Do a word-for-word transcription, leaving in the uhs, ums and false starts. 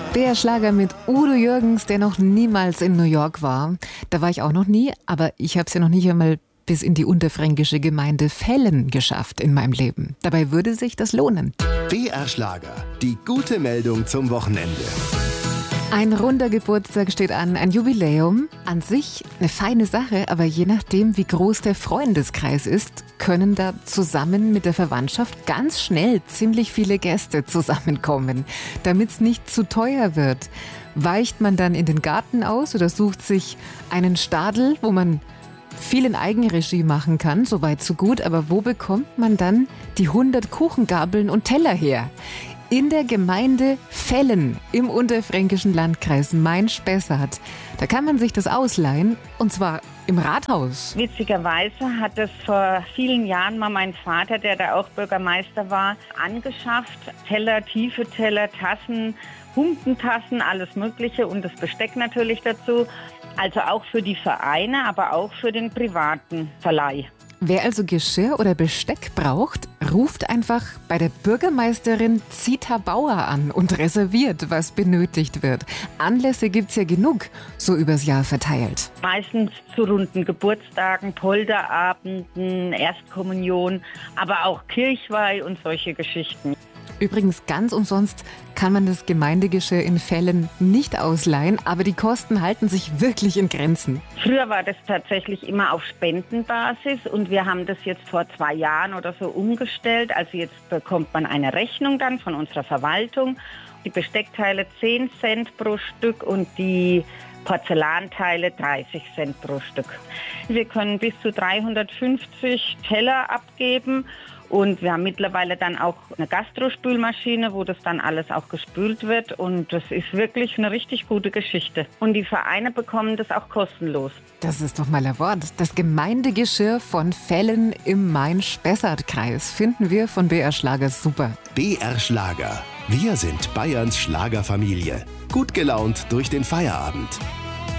Der Schlager mit Udo Jürgens, der noch niemals in New York war. Da war ich auch noch nie, aber ich habe es ja noch nicht einmal bis in die unterfränkische Gemeinde Vellen geschafft in meinem Leben. Dabei würde sich das lohnen. B R Schlager, die gute Meldung zum Wochenende. Ein runder Geburtstag steht an, ein Jubiläum. An sich eine feine Sache, aber je nachdem, wie groß der Freundeskreis ist, können da zusammen mit der Verwandtschaft ganz schnell ziemlich viele Gäste zusammenkommen. Damit es nicht zu teuer wird, weicht man dann in den Garten aus oder sucht sich einen Stadel, wo man viel in Eigenregie machen kann, soweit so gut. Aber wo bekommt man dann die hundert Kuchengabeln und Teller her? In der Gemeinde Vellen im unterfränkischen Landkreis Main-Spessart. Da kann man sich das ausleihen, und zwar im Rathaus. Witzigerweise hat es vor vielen Jahren mal mein Vater, der da auch Bürgermeister war, angeschafft. Teller, tiefe Teller, Tassen, Humpentassen, alles Mögliche und das Besteck natürlich dazu. Also auch für die Vereine, aber auch für den privaten Verleih. Wer also Geschirr oder Besteck braucht, ruft einfach bei der Bürgermeisterin Zita Bauer an und reserviert, was benötigt wird. Anlässe gibt's ja genug, so übers Jahr verteilt. Meistens zu runden Geburtstagen, Polterabenden, Erstkommunion, aber auch Kirchweih und solche Geschichten. Übrigens, ganz umsonst kann man das Gemeindegeschirr in Vellen nicht ausleihen, aber die Kosten halten sich wirklich in Grenzen. Früher war das tatsächlich immer auf Spendenbasis und wir haben das jetzt vor zwei Jahren oder so umgestellt. Also jetzt bekommt man eine Rechnung dann von unserer Verwaltung. Die Besteckteile zehn Cent pro Stück und die Porzellanteile dreißig Cent pro Stück. Wir können bis zu dreihundertfünfzig Teller abgeben. Und wir haben mittlerweile dann auch eine Gastrospülmaschine, wo das dann alles auch gespült wird. Und das ist wirklich eine richtig gute Geschichte. Und die Vereine bekommen das auch kostenlos. Das ist doch mal ein Wort. Das Gemeindegeschirr von Vellen im Main-Spessart-Kreis finden wir von B R Schlager super. B R Schlager. Wir sind Bayerns Schlagerfamilie. Gut gelaunt durch den Feierabend.